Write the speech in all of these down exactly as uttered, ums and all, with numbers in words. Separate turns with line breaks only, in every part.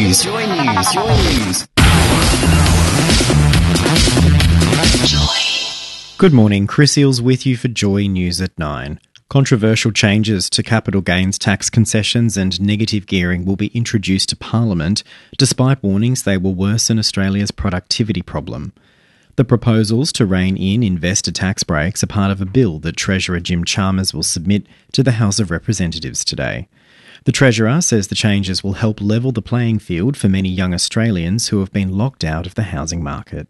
News. Joy News. Joy News. Joy.
Good morning. Chris Eels with you for Joy News at nine. Controversial changes to capital gains tax concessions and negative gearing will be introduced to Parliament, despite warnings they will worsen Australia's productivity problem. The proposals to rein in investor tax breaks are part of a bill that Treasurer Jim Chalmers will submit to the House of Representatives today. The Treasurer says the changes will help level the playing field for many young Australians who have been locked out of the housing market.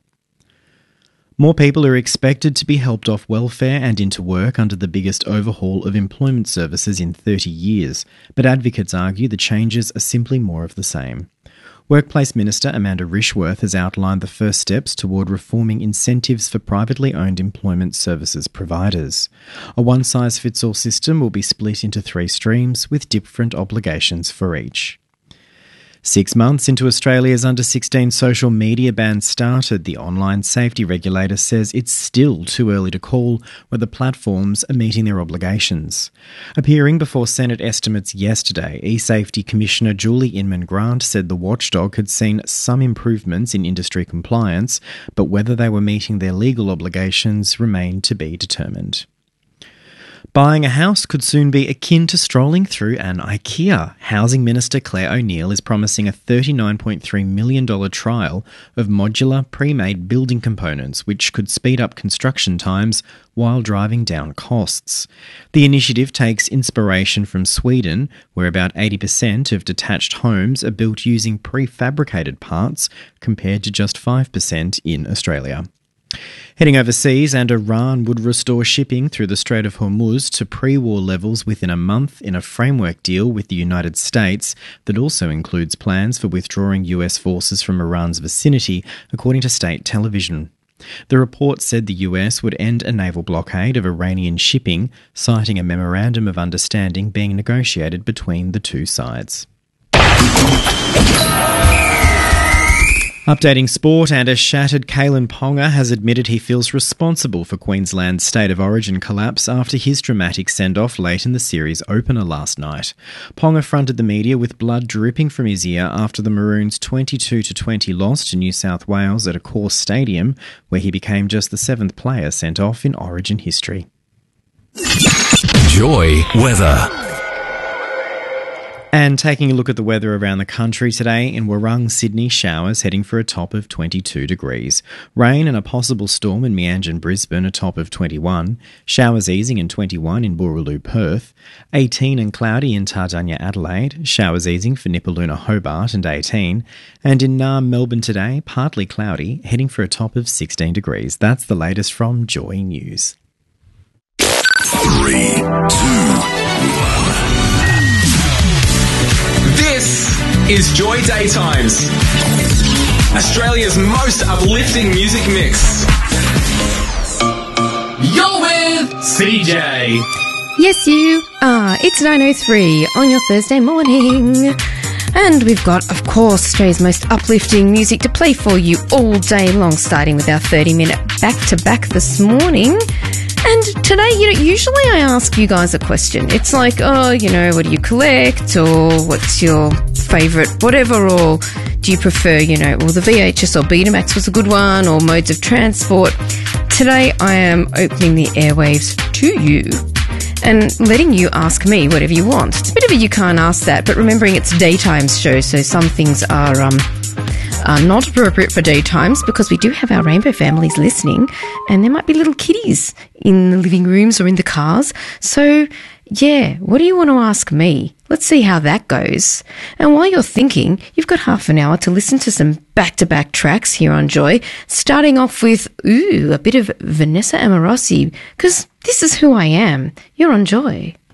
More people are expected to be helped off welfare and into work under the biggest overhaul of employment services in thirty years, but advocates argue the changes are simply more of the same. Workplace Minister Amanda Rishworth has outlined the first steps toward reforming incentives for privately owned employment services providers. A one-size-fits-all system will be split into three streams with different obligations for each. Six months into Australia's under sixteen social media ban started, the online safety regulator says it's still too early to call whether platforms are meeting their obligations. Appearing before Senate estimates yesterday, eSafety Commissioner Julie Inman-Grant said the watchdog had seen some improvements in industry compliance, but whether they were meeting their legal obligations remained to be determined. Buying a house could soon be akin to strolling through an IKEA. Housing Minister Claire O'Neil is promising a thirty-nine point three million dollars trial of modular, pre-made building components, which could speed up construction times while driving down costs. The initiative takes inspiration from Sweden, where about eighty percent of detached homes are built using prefabricated parts, compared to just five percent in Australia. Heading overseas, and Iran would restore shipping through the Strait of Hormuz to pre-war levels within a month in a framework deal with the United States that also includes plans for withdrawing U S forces from Iran's vicinity, according to state television. The report said the U S would end a naval blockade of Iranian shipping, citing a memorandum of understanding being negotiated between the two sides. Updating sport, and a shattered Kalyn Ponga has admitted he feels responsible for Queensland's State of Origin collapse after his dramatic send-off late in the series opener last night. Ponga fronted the media with blood dripping from his ear after the Maroons' twenty-two to twenty loss to New South Wales at a Accor stadium, where he became just the seventh player sent off in Origin history.
Joy weather.
And taking a look at the weather around the country today, in Warrung, Sydney, showers heading for a top of twenty-two degrees. Rain and a possible storm in Meanjin, Brisbane, a top of twenty-one. Showers easing in twenty-one in Boorloo, Perth. eighteen and cloudy in Tardanya, Adelaide. Showers easing for Nipaluna, Hobart, and eighteen. And in Naarm, Melbourne today, partly cloudy, heading for a top of sixteen degrees. That's the latest from Joy News.
Three, two, one. This is Joy Daytimes, Australia's most uplifting music mix. You're with C J.
Yes, you are. It's nine oh three on your Thursday morning. And we've got, of course, Australia's most uplifting music to play for you all day long, starting with our thirty-minute back-to-back this morning. And today, you know, usually I ask you guys a question. It's like, oh, you know, what do you collect, or what's your favourite whatever, or do you prefer, you know, well, the V H S or Betamax was a good one, or modes of transport. Today, I am opening the airwaves to you and letting you ask me whatever you want. It's a bit of a you can't ask that, but remembering it's daytimes show, so some things are um are not appropriate for daytimes, because we do have our rainbow families listening, and there might be little kiddies in the living rooms or in the cars. So yeah, what do you want to ask me? Let's see how that goes. And while you're thinking, you've got half an hour to listen to some back-to-back tracks here on Joy, starting off with, ooh, a bit of Vanessa Amorosi, because this is who I am. You're on Joy.